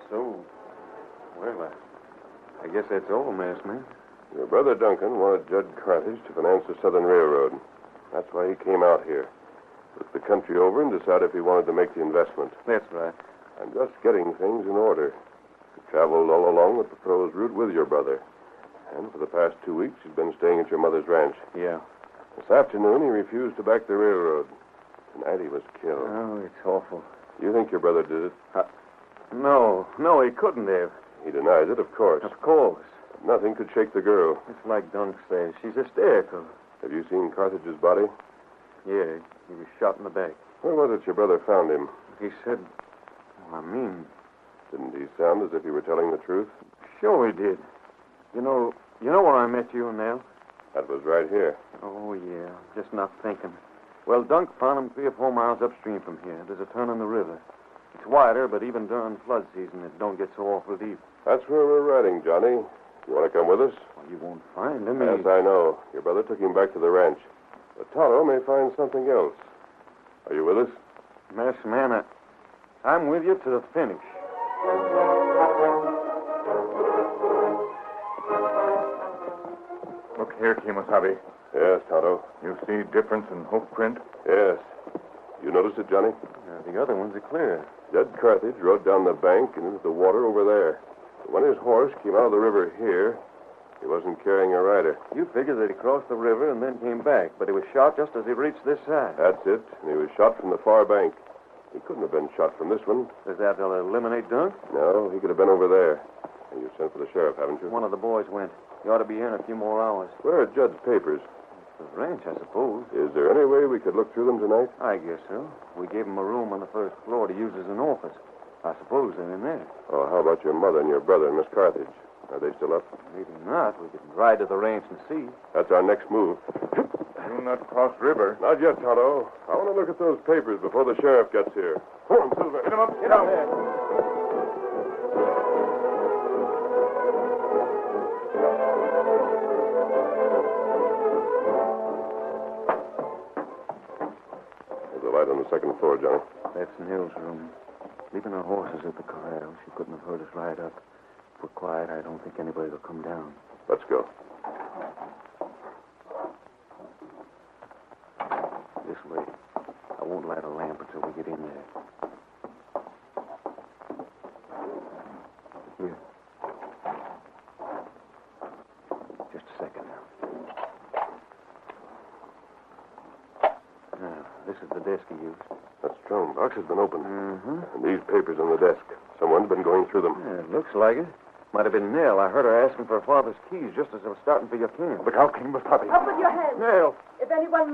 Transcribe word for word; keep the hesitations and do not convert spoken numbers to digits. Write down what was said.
So, well, I, I guess that's all, masked man. Your brother Duncan wanted Judd Carthage to finance the Southern Railroad. That's why he came out here. Looked the country over and decided if he wanted to make the investment. That's right. I'm just getting things in order. He traveled all along the proposed route with your brother. And for the past two weeks, he's been staying at your mother's ranch. Yeah. This afternoon, he refused to back the railroad. Tonight, he was killed. Oh, it's awful. You think your brother did it? Uh, no, no, he couldn't have. He denies it, of course. Of course. Nothing could shake the girl. It's like Dunk says. She's hysterical. Have you seen Carthage's body? Yeah, he was shot in the back. Where was it your brother found him? He said, well, I mean, Didn't he sound as if he were telling the truth? sure he did. You know, you know where I met you and Nell? That was right here. Oh, yeah, just not thinking. Well, Dunk found him three or four miles upstream from here. There's a turn in the river. It's wider, but even during flood season, it don't get so awful deep. That's where we're riding, Johnny. You want to come with us? Well, you won't find him. Yes, I know. Your brother took him back to the ranch. But Tonto may find something else. Are you with us? Masked man, I, I'm with you to the finish. Look here, Kemosabe. Yes, Tonto. You see difference in hoof print? Yes. You noticed it, Johnny? Uh, the other ones are clear. Judd Carthage rode down the bank and into the water over there. When his horse came out of the river here, he wasn't carrying a rider. You figured that he crossed the river and then came back, but he was shot just as he reached this side. That's it. And he was shot from the far bank. He couldn't have been shot from this one. Does that eliminate Dunk? No, he could have been over there. And you sent for the sheriff, haven't you? One of the boys went. He ought to be here in a few more hours. Where are Judd's papers? The ranch, I suppose. Is there any way we could look through them tonight? I guess so. We gave him a room on the first floor to use as an office. I suppose they're in there. Oh, how about your mother and your brother and Miss Carthage? Are they still up? Maybe not. We could ride to the ranch and see. That's our next move. Do not cross river. Not yet, Tonto. I want to look at those papers before the sheriff gets here. Come on, Silver. Get him up. Get up there. There's a light on the second floor, Johnny. That's Nell's room. Leaving our horses at the corral, she couldn't have heard us ride up. If we're quiet, I don't think anybody will come down. Let's go. This way. I won't light a lamp until we get in there. Here. Just a second now. Now, this is the desk he used. That strong box has been opened. Mm-hmm. And these papers on the desk. Someone's been going through them. Yeah, it looks like it. Might have been Nell. I heard her asking for her father's keys just as I was starting for your camp. Look out, Kemosabe. Up with your hands. Nell! If anyone